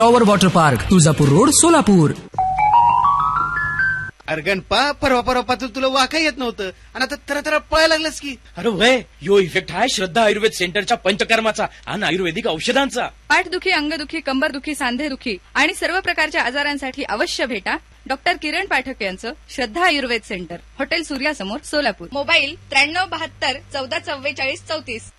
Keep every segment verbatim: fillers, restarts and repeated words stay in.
Tower water park, Tuljapur road, Solapur. अरे गणपा, परवा परवा पासून तुला वाका येत नव्हतं आणि आता तर तर पळायला लागलास की. अरे वय यो इफेक्ट आहे श्रद्धा आयुर्वेद सेंटरच्या पंचकर्माचा आणि आयुर्वेदिक औषधांचा. पाठदुखी, अंगदुखी, कंबरदुखी, सांधेदुखी आणि सर्व प्रकारच्या आजारांसाठी अवश्य भेटा डॉक्टर किरण पाठक यांचं श्रद्धा Ayurveda centre, hotel सूर्यासमोर, Solapur. Mobile त्र्याण्णव बहात्तर चौदा चव्वेचाळीस चौतीस.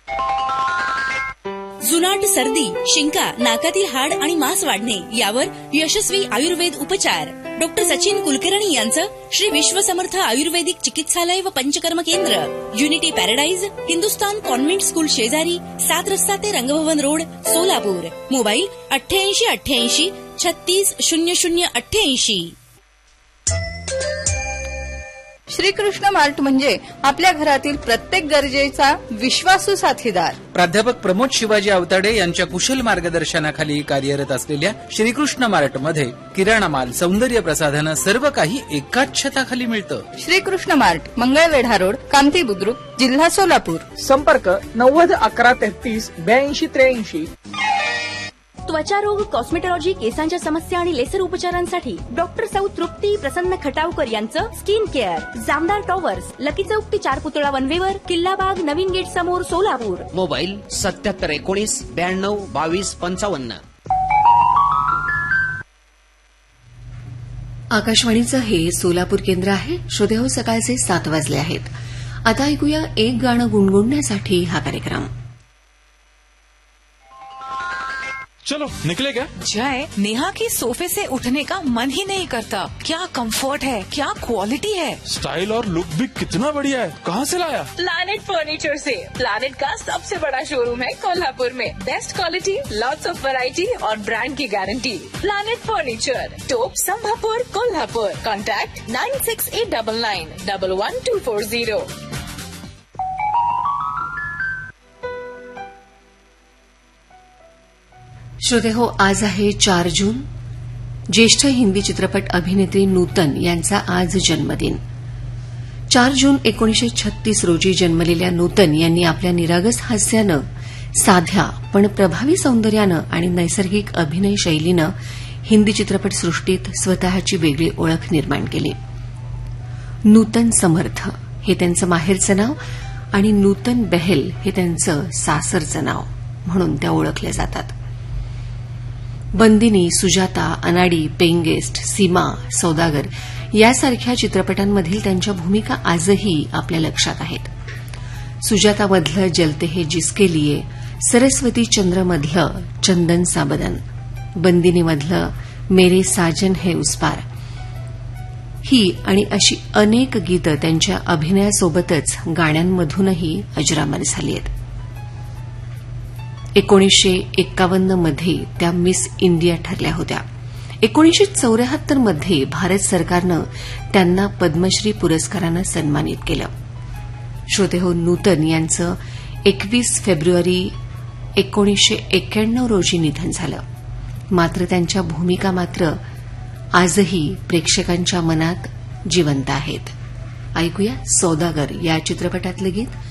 जुनाट, सर्दी, शिंका, नाकातील हाड आणि मांस वाढणे यावर यशस्वी आयुर्वेद उपचार. डॉक्टर सचिन कुलकर्णी यांचं श्री विश्वसमर्थ आयुर्वेदिक चिकित्सालय व पंचकर्म केंद्र, unity paradise, Hindustan convent school शेजारी, सात रस्ता ते रंगभवन रोड, सोलापूर. मोबाईल अठ्ठ्याऐंशी अठ्ठ्याऐंशी छत्तीस शून्य शून्य अठ्ठ्याऐंशी. श्रीकृष्ण मार्ट म्हणजे आपल्या घरातील प्रत्येक गरजेचा विश्वासू साथीदार. प्राध्यापक प्रमोद शिवाजी आवताडे यांच्या कुशल मार्गदर्शनाखाली कार्यरत असलेल्या श्रीकृष्ण मार्ट मध्ये किराणा माल, सौंदर्य प्रसाधनं सर्व काही एकाच छताखाली मिळतं. श्रीकृष्ण मार्ट, मंगळवेढा रोड, कामती बुद्रुक, जिल्हा सोलापूर. संपर्क नव्वद अकरा तेहतीस ब्याऐंशी त्र्याऐंशी. त्वचारोग, कॉस्मेटॉलॉजी, केसांच्या समस्या आणि लेसर उपचारांसाठी डॉक्टर सौ तृप्ती प्रसन्न खटावकर यांचं skin care, Jamdar towers, lucky चौक ते चार पुतळा वनवेवर, किल्लाबाग, नवीन गेट समोर, सोलापूर. मोबाईल सत्याहत्तर एकोणीस ब्याण्णव बावीस पंचावन्न. आकाशवाणीचं हे सोलापूर केंद्र आहे. श्रोतेहो, सकाळचे सात वाजले आहेत. आता ऐकूया एक गाणं गुणगुणण्यासाठी हा कार्यक्रम. चलो निकले क्या? जय, नेहा की सोफे से उठने का मन ही नहीं करता. क्या कंफर्ट है, क्या क्वालिटी है. स्टाइल और लुक भी कितना बढ़िया है. कहाँ से लाया? प्लैनेट फर्नीचर से. प्लैनेट का सबसे बड़ा शोरूम है कोल्हापुर में. Best quality, lots of variety और ब्रांड की गारंटी. प्लैनेट फर्नीचर, टोप संभापुर, Kolhapur. Contact nine six eight double nine double one two four Ziro. श्रोतेहो, आज आहे चार जून. ज्येष्ठ हिंदी चित्रपट अभिनेत्री नूतन यांचा आज जन्मदिन. चार जून एकोणीसशे छत्तीस रोजी जन्मलेल्या नूतन यांनी आपल्या निरागस हास्यानं, साध्या पण प्रभावी सौंदर्यानं आणि नैसर्गिक अभिनय शैलीनं हिंदी चित्रपटसृष्टीत स्वतःची वेगळी ओळख निर्माण केली. नूतन समर्थ हे त्यांचं माहेरचं नाव आणि नूतन बहल हे त्यांचं सासरचं नाव म्हणून त्या ओळखल्या जातात. बंदिनी, सुजाता, अनाडी, पेंगेस्ट, सीमा, सौदागर यासारख्या चित्रपटांमधील त्यांच्या भूमिका आजही आपल्या लक्षात आहेत. सुजातामधलं जलते हे जिसके लिए, सरस्वती चंद्रमधलं चंदन सा बदन, बंदिनीमधलं मेरे साजन है उस पार ही आणि अशी अनेक गीतं त्यांच्या अभिनयासोबतच गाण्यांमधूनही अजरामर झाली आहेत. एकोणीसशे एक्कावन्न मध्ये त्या मिस इंडिया ठरल्या होत्या. एकोणीसशे चौऱ्याहत्तर मध्ये भारत सरकारनं त्यांना पद्मश्री पुरस्कारानं सन्मानित केलं. श्रोतेहो, नूतन यांचं एकवीस फेब्रुवारी एकोणीसशे एक्क्याण्णव रोजी निधन झालं. मात्र त्यांच्या भूमिका मात्र आजही प्रेक्षकांच्या मनात जिवंत आहेत. ऐकूया सौदागर या चित्रपटातलं गीत.